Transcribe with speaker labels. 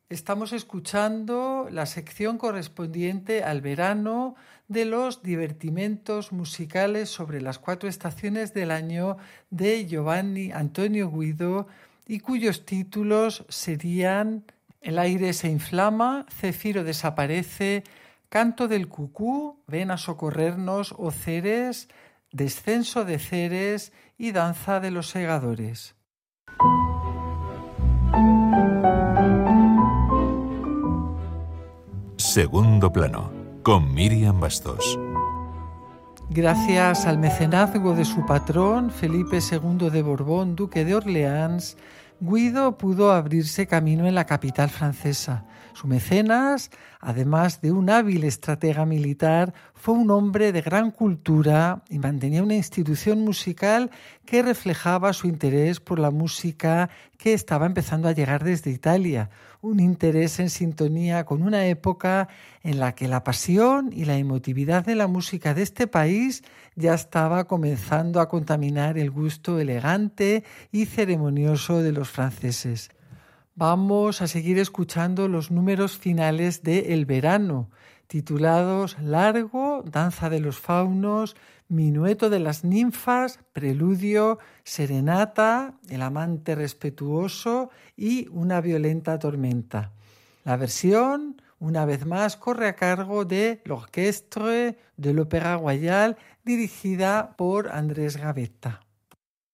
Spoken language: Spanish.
Speaker 1: Estamos escuchando la sección correspondiente al verano de los divertimentos musicales sobre las 4 estaciones del año de Giovanni Antonio Guido y cuyos títulos serían El aire se inflama, Céfiro desaparece, Canto del cucú, Ven a socorrernos, o Ceres, Descenso de Ceres y Danza de los segadores.
Speaker 2: Segundo plano, con Miriam Bastos.
Speaker 1: Gracias al mecenazgo de su patrón, Felipe II de Borbón, duque de Orleans, Guido pudo abrirse camino en la capital francesa. Su mecenas, además de un hábil estratega militar, fue un hombre de gran cultura y mantenía una institución musical que reflejaba su interés por la música que estaba empezando a llegar desde Italia, un interés en sintonía con una época en la que la pasión y la emotividad de la música de este país ya estaba comenzando a contaminar el gusto elegante y ceremonioso de los franceses. Vamos a seguir escuchando los números finales de El verano, titulados Largo, Danza de los faunos, Minueto de las ninfas, Preludio, Serenata, El amante respetuoso y Una violenta tormenta. La versión, una vez más, corre a cargo de l'Orchestre de l'Opéra Royal, dirigida por Andrés Gavetta.